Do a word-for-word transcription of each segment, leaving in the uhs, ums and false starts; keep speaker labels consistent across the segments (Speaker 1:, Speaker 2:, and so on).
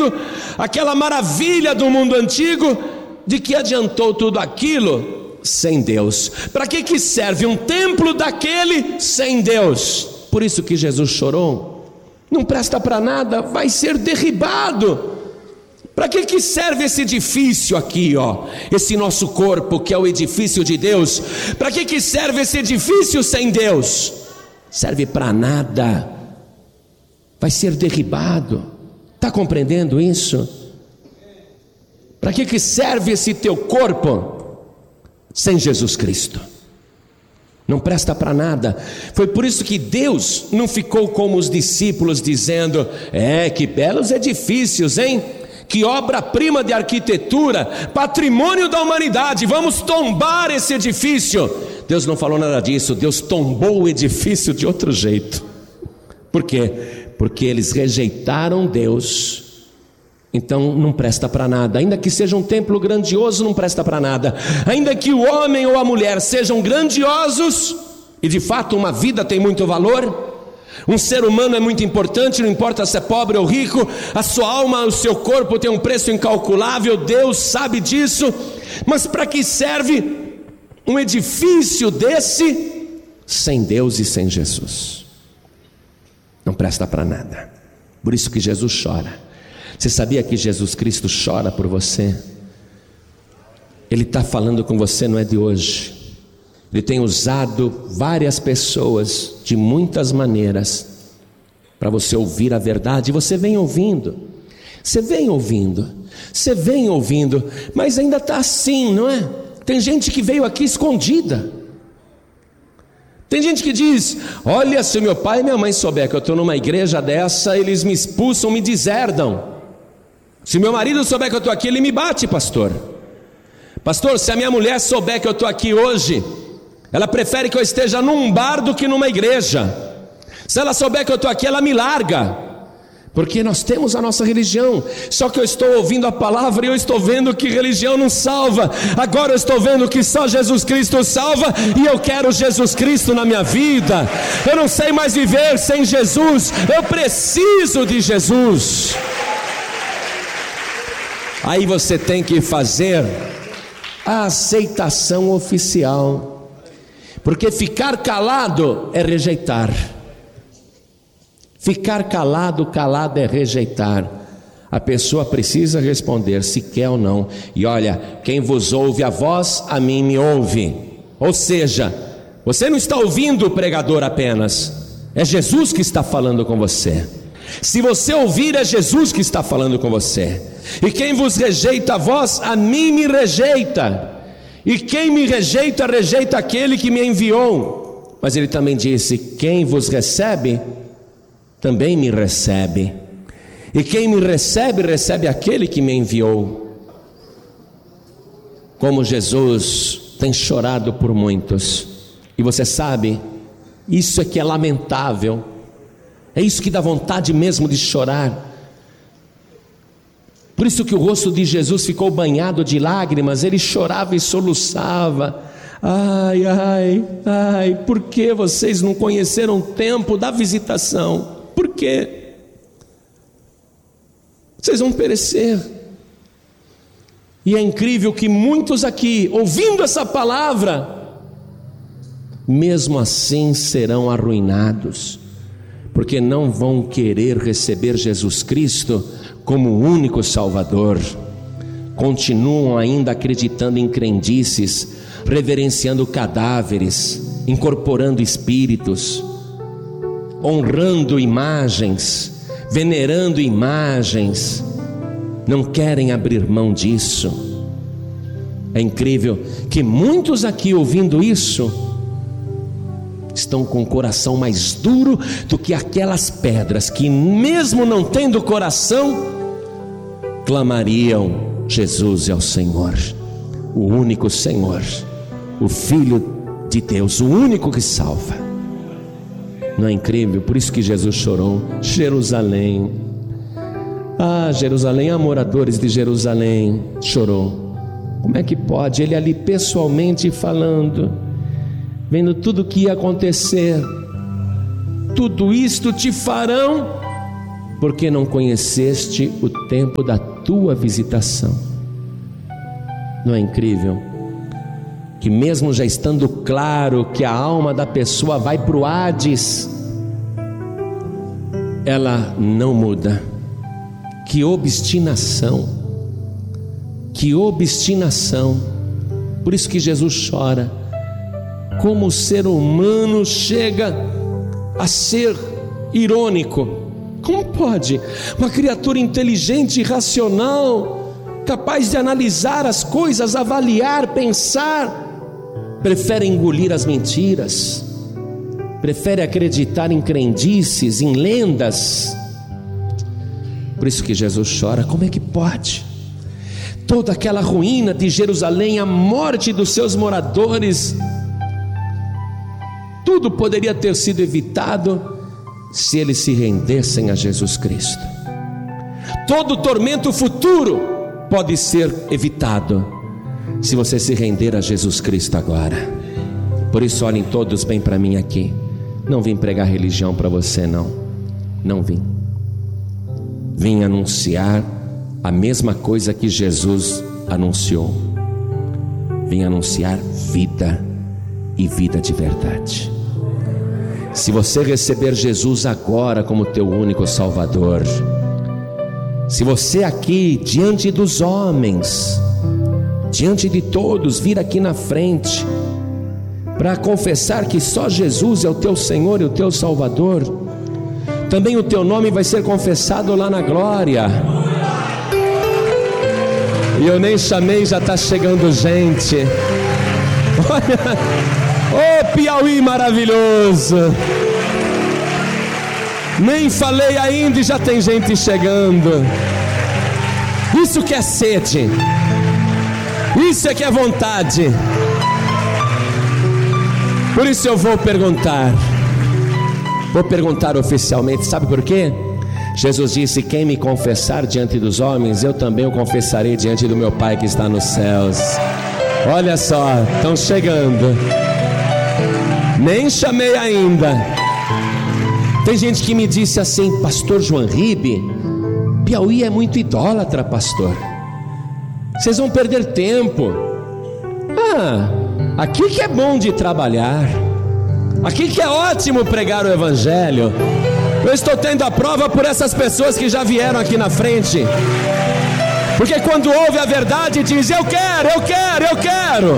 Speaker 1: perfeito, aquela maravilha do mundo antigo, de que adiantou tudo aquilo sem Deus? Para que que serve um templo daquele sem Deus? Por isso que Jesus chorou. Não presta para nada, vai ser derribado. Para que que serve esse edifício aqui, ó? Esse nosso corpo que é o edifício de Deus. Para que que serve esse edifício sem Deus? Serve para nada. Vai ser derribado. Está compreendendo isso? Para que que serve esse teu corpo sem Jesus Cristo? Não presta para nada. Foi por isso que Deus não ficou como os discípulos dizendo: é, que belos edifícios, hein? Que obra-prima de arquitetura, patrimônio da humanidade, vamos tombar esse edifício. Deus não falou nada disso. Deus tombou o edifício de outro jeito. Por quê? Porque eles rejeitaram Deus. Então não presta para nada. Ainda que seja um templo grandioso, não presta para nada. Ainda que o homem ou a mulher sejam grandiosos, e de fato uma vida tem muito valor, um ser humano é muito importante, não importa se é pobre ou rico, a sua alma, o seu corpo tem um preço incalculável, Deus sabe disso. Mas para que serve um edifício desse sem Deus e sem Jesus? Não presta para nada. Por isso que Jesus chora. Você sabia que Jesus Cristo chora por você? Ele está falando com você, não é de hoje. Ele tem usado várias pessoas de muitas maneiras para você ouvir a verdade. E você vem ouvindo, você vem ouvindo, você vem ouvindo, mas ainda está assim, não é? Tem gente que veio aqui escondida. Tem gente que diz: olha, se meu pai e minha mãe souber que eu estou numa igreja dessa, eles me expulsam, me deserdam. Se meu marido souber que eu estou aqui, ele me bate, pastor. Pastor, se a minha mulher souber que eu estou aqui hoje, ela prefere que eu esteja num bar do que numa igreja. Se ela souber que eu estou aqui, ela me larga. Porque nós temos a nossa religião. Só que eu estou ouvindo a palavra e eu estou vendo que religião não salva. Agora eu estou vendo que só Jesus Cristo salva, e eu quero Jesus Cristo na minha vida. Eu não sei mais viver sem Jesus. Eu preciso de Jesus. Aí você tem que fazer a aceitação oficial. Porque ficar calado é rejeitar. Ficar calado, calado é rejeitar. A pessoa precisa responder se quer ou não. E olha, quem vos ouve a vós, a mim me ouve. Ou seja, você não está ouvindo o pregador apenas, é Jesus que está falando com você. Se você ouvir, é Jesus que está falando com você. E quem vos rejeita a vós, a mim me rejeita. E quem me rejeita, rejeita aquele que me enviou. Mas ele também disse: quem vos recebe, também me recebe. E quem me recebe, recebe aquele que me enviou. Como Jesus tem chorado por muitos. E você sabe, isso é que é lamentável. É isso que dá vontade mesmo de chorar. Por isso que o rosto de Jesus ficou banhado de lágrimas. Ele chorava e soluçava. Ai, ai, ai, por que vocês não conheceram o tempo da visitação? Por quê? Vocês vão perecer. E é incrível que muitos aqui, ouvindo essa palavra, mesmo assim serão arruinados, porque não vão querer receber Jesus Cristo como o único Salvador. Continuam ainda acreditando em crendices, reverenciando cadáveres, incorporando espíritos, honrando imagens, venerando imagens. Não querem abrir mão disso. É incrível que muitos aqui, ouvindo isso, estão com o coração mais duro do que aquelas pedras que, mesmo não tendo coração, clamariam: Jesus é o Senhor, o único Senhor, o Filho de Deus, o único que salva. Não é incrível? Por isso que Jesus chorou. Jerusalém, ah, Jerusalém, ah, moradores de Jerusalém, chorou. Como é que pode? Ele ali pessoalmente falando, vendo tudo o que ia acontecer. Tudo isto te farão, porque não conheceste o tempo da tua visitação. Não é incrível? Que mesmo já estando claro que a alma da pessoa vai para o Hades, ela não muda. Que obstinação, que obstinação. Por isso que Jesus chora. Como o ser humano chega a ser irônico. Como pode uma criatura inteligente e racional, capaz de analisar as coisas, avaliar, pensar, prefere engolir as mentiras, prefere acreditar em crendices, em lendas? Por isso que Jesus chora. Como é que pode? Toda aquela ruína de Jerusalém, a morte dos seus moradores, tudo poderia ter sido evitado se eles se rendessem a Jesus Cristo. Todo tormento futuro pode ser evitado se você se render a Jesus Cristo agora. Por isso olhem todos bem para mim aqui. Não vim pregar religião para você, não. Não vim. Vim anunciar a mesma coisa que Jesus anunciou. Vim anunciar vida e vida de verdade. Se você receber Jesus agora como teu único Salvador, se você aqui diante dos homens, diante de todos, vir aqui na frente para confessar que só Jesus é o teu Senhor e o teu Salvador, também o teu nome vai ser confessado lá na glória. E eu nem chamei, já está chegando gente. Olha, ô Piauí maravilhoso, nem falei ainda e já tem gente chegando. Isso que é sede, isso é que é vontade. Por isso eu vou perguntar, vou perguntar oficialmente, sabe por quê? Jesus disse: quem me confessar diante dos homens, eu também o confessarei diante do meu Pai que está nos céus. Olha só, estão chegando. Nem chamei ainda. Tem gente que me disse assim: pastor João Ribe, Piauí é muito idólatra, pastor, vocês vão perder tempo. Ah, aqui que é bom de trabalhar, aqui que é ótimo pregar o evangelho. Eu estou tendo a prova por essas pessoas que já vieram aqui na frente, porque quando ouve a verdade diz: eu quero, eu quero, eu quero.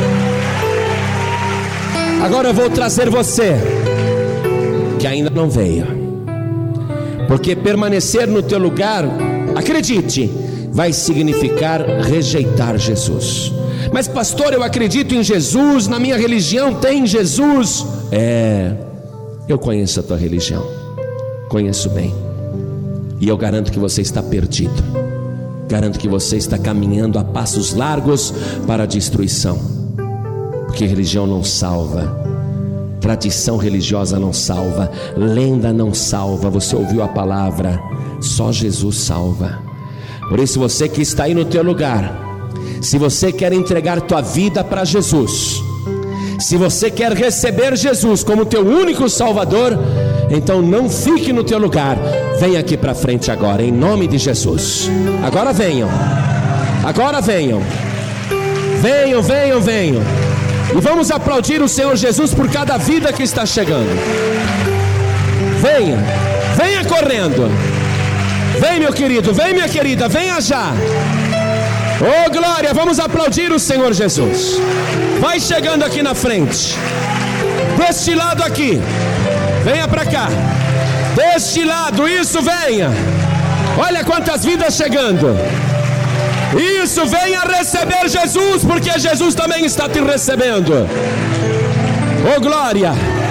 Speaker 1: Agora eu vou trazer você que ainda não veio, porque permanecer no teu lugar, acredite, vai significar rejeitar Jesus. Mas pastor, eu acredito em Jesus, na minha religião tem Jesus. É, eu conheço a tua religião, conheço bem, e eu garanto que você está perdido. Garanto que você está caminhando a passos largos para a destruição, porque religião não salva, tradição religiosa não salva, lenda não salva. Você ouviu a palavra, só Jesus salva. Por isso você que está aí no teu lugar, se você quer entregar tua vida para Jesus, se você quer receber Jesus como teu único Salvador, então não fique no teu lugar, venha aqui para frente agora, em nome de Jesus. Agora venham, agora venham, venham, venham, venham, e vamos aplaudir o Senhor Jesus por cada vida que está chegando. Venha, venha correndo, vem meu querido, vem minha querida, venha já. Oh glória, vamos aplaudir o Senhor Jesus. Vai chegando aqui na frente, deste lado aqui, venha para cá, deste lado, isso, venha. Olha quantas vidas chegando. Isso, venha receber Jesus, porque Jesus também está te recebendo. Oh glória.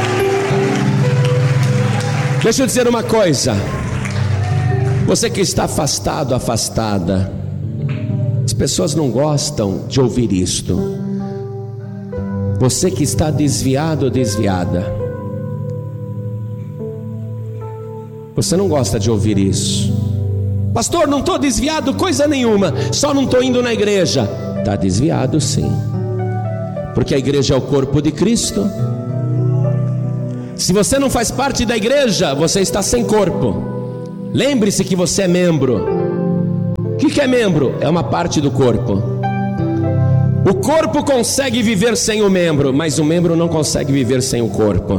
Speaker 1: Deixa eu dizer uma coisa, você que está afastado, afastada, as pessoas não gostam de ouvir isto. Você que está desviado ou desviada, você não gosta de ouvir isso. Pastor, não estou desviado coisa nenhuma, só não estou indo na igreja. Está desviado sim, porque a igreja é o corpo de Cristo. Se você não faz parte da igreja, você está sem corpo. Lembre-se que você é membro. O que é membro? É uma parte do corpo. O corpo consegue viver sem o membro, mas o membro não consegue viver sem o corpo.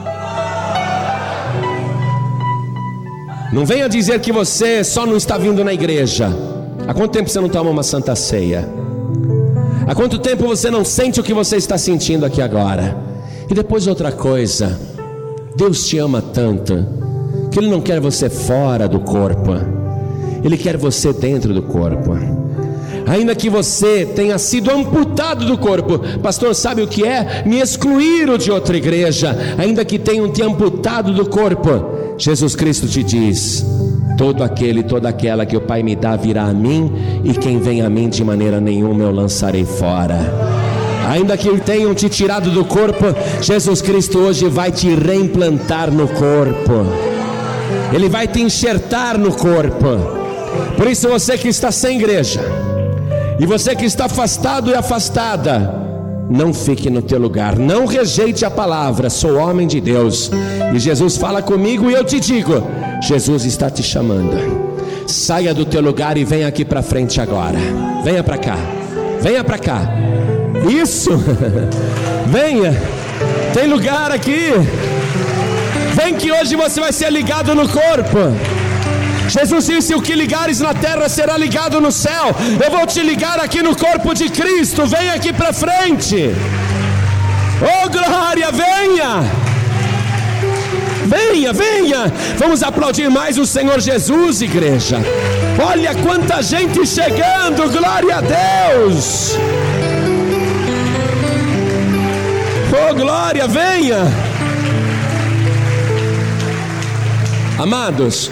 Speaker 1: Não venha dizer que você só não está vindo na igreja. Há quanto tempo você não toma uma santa ceia? Há quanto tempo você não sente o que você está sentindo aqui agora? E depois outra coisa, Deus te ama tanto que Ele não quer você fora do corpo, Ele quer você dentro do corpo. Ainda que você tenha sido amputado do corpo, pastor, sabe o que é? Me excluíram de outra igreja. Ainda que tenham te amputado do corpo, Jesus Cristo te diz: todo aquele, toda aquela que o Pai me dá virá a mim, e quem vem a mim de maneira nenhuma eu lançarei fora. Ainda que tenham te tirado do corpo, Jesus Cristo hoje vai te reimplantar no corpo. Ele vai te enxertar no corpo. Por isso, você que está sem igreja, e você que está afastado e afastada, não fique no teu lugar, não rejeite a palavra. Sou homem de Deus, e Jesus fala comigo, e eu te digo: Jesus está te chamando. Saia do teu lugar e venha aqui para frente agora. Venha para cá, venha para cá. Isso, venha, tem lugar aqui. Vem que hoje você vai ser ligado no corpo. Jesus disse: o que ligares na terra será ligado no céu. Eu vou te ligar aqui no corpo de Cristo. Vem aqui para frente. Oh glória, venha. Venha, venha. Vamos aplaudir mais o Senhor Jesus, igreja. Olha quanta gente chegando. Glória a Deus. Oh glória, venha. Amados,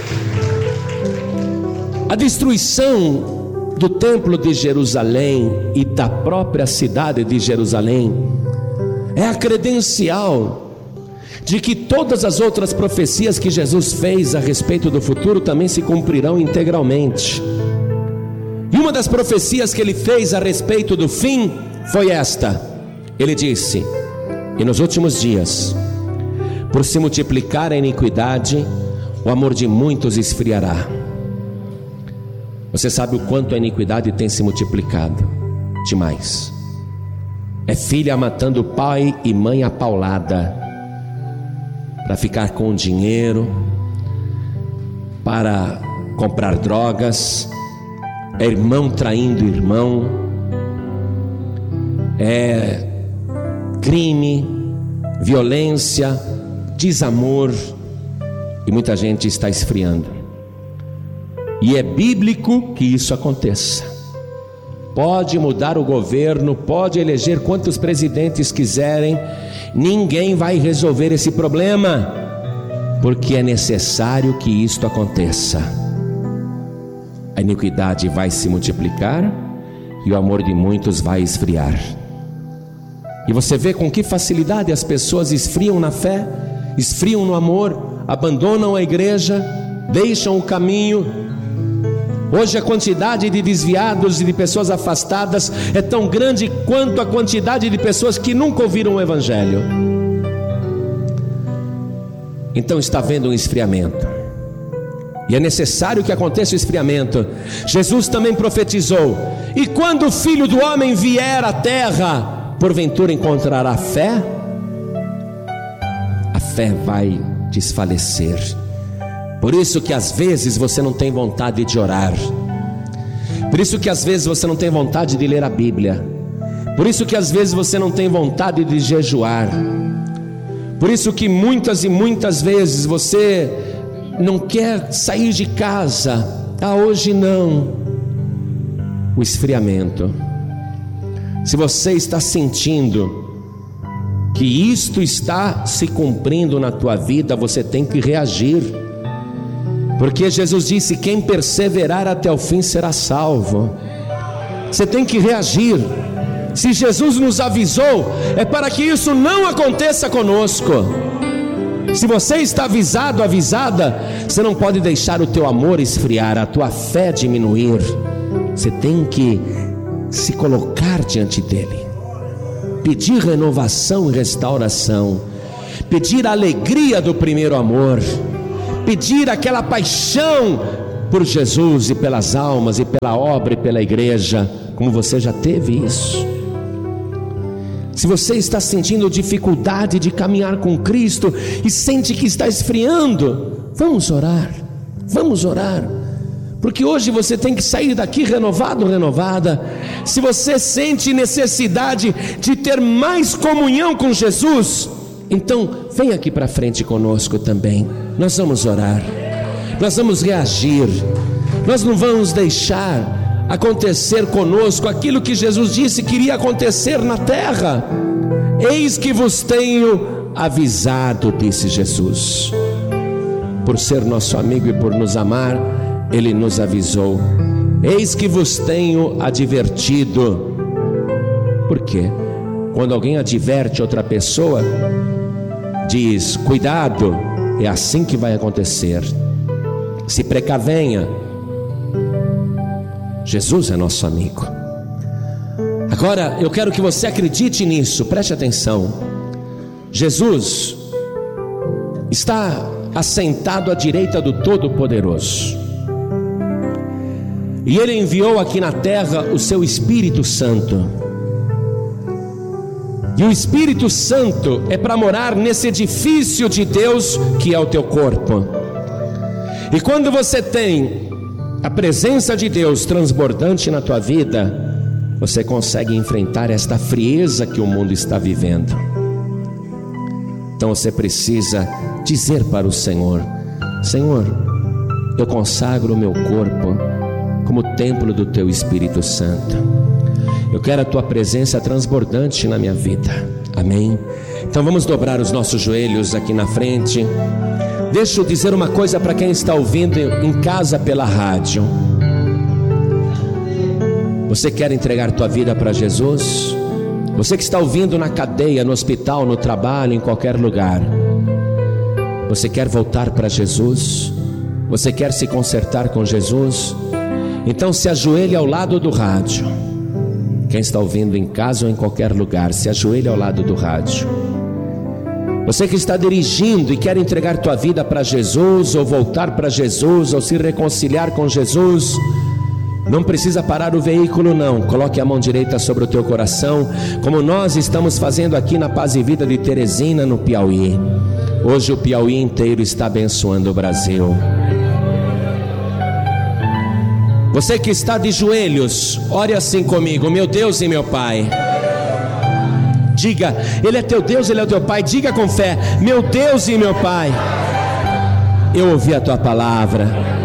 Speaker 1: a destruição do templo de Jerusalém e da própria cidade de Jerusalém é a credencial de que todas as outras profecias que Jesus fez a respeito do futuro também se cumprirão integralmente. E uma das profecias que ele fez a respeito do fim foi esta. Ele disse: e nos últimos dias, por se multiplicar a iniquidade, o amor de muitos esfriará. Você sabe o quanto a iniquidade tem se multiplicado? Demais. É filha matando pai e mãe a paulada, para ficar com dinheiro, para comprar drogas. É irmão traindo irmão, é crime, violência, desamor, e muita gente está esfriando. E é bíblico que isso aconteça. Pode mudar o governo, pode eleger quantos presidentes quiserem, ninguém vai resolver esse problema, porque é necessário que isto aconteça. A iniquidade vai se multiplicar e o amor de muitos vai esfriar. E você vê com que facilidade as pessoas esfriam na fé, esfriam no amor, abandonam a igreja, deixam o caminho. Hoje a quantidade de desviados e de pessoas afastadas é tão grande quanto a quantidade de pessoas que nunca ouviram o Evangelho. Então está havendo um esfriamento, e é necessário que aconteça o esfriamento. Jesus também profetizou: e quando o Filho do Homem vier à terra, porventura encontrará fé? A fé vai desfalecer. Por isso que às vezes você não tem vontade de orar, por isso que às vezes você não tem vontade de ler a Bíblia, por isso que às vezes você não tem vontade de jejuar, por isso que muitas e muitas vezes você não quer sair de casa. Ah, hoje não. O esfriamento. Se você está sentindo que isto está se cumprindo na tua vida, você tem que reagir, porque Jesus disse: quem perseverar até o fim será salvo. Você tem que reagir. Se Jesus nos avisou, é para que isso não aconteça conosco. Se você está avisado, avisada, você não pode deixar o teu amor esfriar, a tua fé diminuir. Você tem que se colocar diante dele, pedir renovação e restauração, pedir a alegria do primeiro amor, pedir aquela paixão por Jesus e pelas almas e pela obra e pela igreja, como você já teve isso. Se você está sentindo dificuldade de caminhar com Cristo e sente que está esfriando, vamos orar, vamos orar, porque hoje você tem que sair daqui renovado, renovada. Se você sente necessidade de ter mais comunhão com Jesus, então vem aqui para frente conosco também. Nós vamos orar, nós vamos reagir, nós não vamos deixar acontecer conosco aquilo que Jesus disse que iria acontecer na terra. Eis que vos tenho avisado, disse Jesus. Por ser nosso amigo e por nos amar, Ele nos avisou. Eis que vos tenho advertido. Por quê? Quando alguém adverte outra pessoa, diz: cuidado, é assim que vai acontecer, se precavenha. Jesus é nosso amigo. Agora eu quero que você acredite nisso, preste atenção. Jesus está assentado à direita do Todo-Poderoso, e Ele enviou aqui na terra o seu Espírito Santo. E o Espírito Santo é para morar nesse edifício de Deus que é o teu corpo. E quando você tem a presença de Deus transbordante na tua vida, você consegue enfrentar esta frieza que o mundo está vivendo. Então você precisa dizer para o Senhor: Senhor, eu consagro o meu corpo como templo do teu Espírito Santo. Eu quero a tua presença transbordante na minha vida. Amém? Então vamos dobrar os nossos joelhos aqui na frente. Deixa eu dizer uma coisa para quem está ouvindo em casa pela rádio. Você quer entregar tua vida para Jesus? Você que está ouvindo na cadeia, no hospital, no trabalho, em qualquer lugar, você quer voltar para Jesus? Você quer se consertar com Jesus? Então se ajoelhe ao lado do rádio. Quem está ouvindo em casa ou em qualquer lugar, se ajoelhe ao lado do rádio. Você que está dirigindo e quer entregar tua vida para Jesus, ou voltar para Jesus, ou se reconciliar com Jesus, não precisa parar o veículo não. Coloque a mão direita sobre o teu coração, como nós estamos fazendo aqui na Paz e Vida de Teresina, no Piauí. Hoje o Piauí inteiro está abençoando o Brasil. Você que está de joelhos, ore assim comigo: meu Deus e meu Pai. Diga, Ele é teu Deus, Ele é o teu Pai. Diga com fé: meu Deus e meu Pai, eu ouvi a tua palavra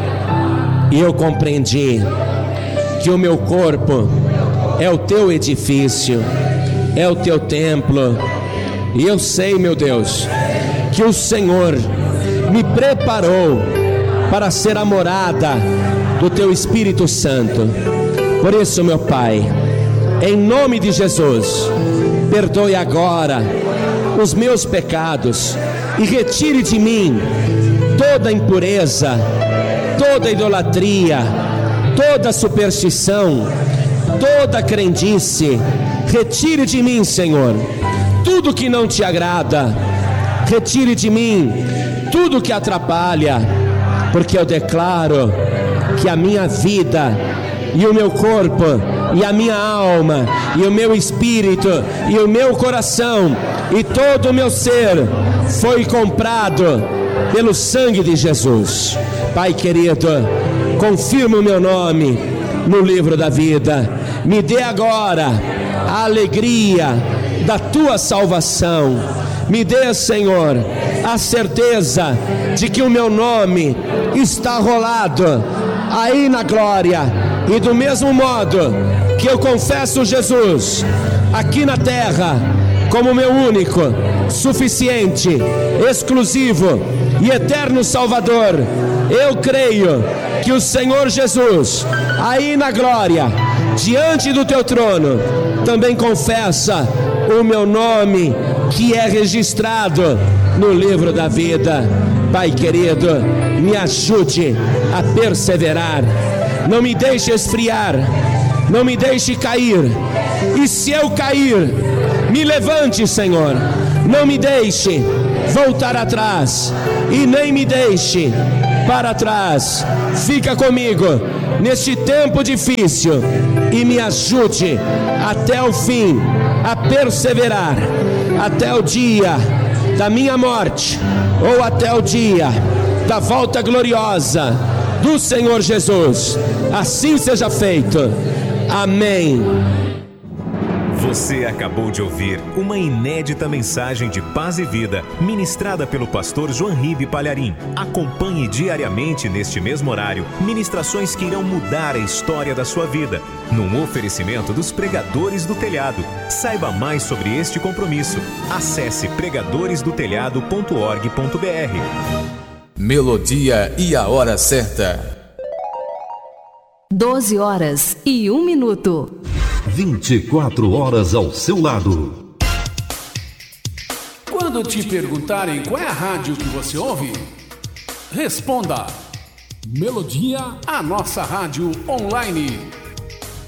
Speaker 1: e eu compreendi que o meu corpo é o teu edifício, é o teu templo. E eu sei, meu Deus, que o Senhor me preparou para ser a morada do teu Espírito Santo. Por isso, meu Pai, em nome de Jesus, perdoe agora os meus pecados e retire de mim toda impureza, toda idolatria, toda superstição, toda crendice. Retire de mim, Senhor, tudo que não te agrada. Retire de mim tudo que atrapalha, porque eu declaro que a minha vida e o meu corpo e a minha alma e o meu espírito e o meu coração e todo o meu ser foi comprado pelo sangue de Jesus. Pai querido, confirma o meu nome no livro da vida. Me dê agora a alegria da tua salvação. Me dê, Senhor, a certeza de que o meu nome está rolado aí na glória. E do mesmo modo que eu confesso Jesus aqui na terra como meu único, suficiente, exclusivo e eterno Salvador, eu creio que o Senhor Jesus aí na glória, diante do teu trono, também confessa o meu nome, que é registrado no livro da vida. Pai querido, me ajude a perseverar, não me deixe esfriar, não me deixe cair, e se eu cair, me levante, Senhor, não me deixe voltar atrás, e nem me deixe para trás. Fica comigo neste tempo difícil e me ajude até o fim a perseverar, até o dia da minha morte ou até o dia da volta gloriosa do Senhor Jesus. Assim seja feito. Amém.
Speaker 2: Você acabou de ouvir uma inédita mensagem de paz e vida, ministrada pelo pastor João Ribe Palharim. Acompanhe diariamente neste mesmo horário, ministrações que irão mudar a história da sua vida, num oferecimento dos Pregadores do Telhado. Saiba mais sobre este compromisso. Acesse pregadores do telhado ponto org ponto br.
Speaker 3: Melodia e a hora certa.
Speaker 4: doze horas e um minuto.
Speaker 5: vinte e quatro horas ao seu lado.
Speaker 6: Quando te perguntarem qual é a rádio que você ouve, responda: Melodia, a nossa rádio online.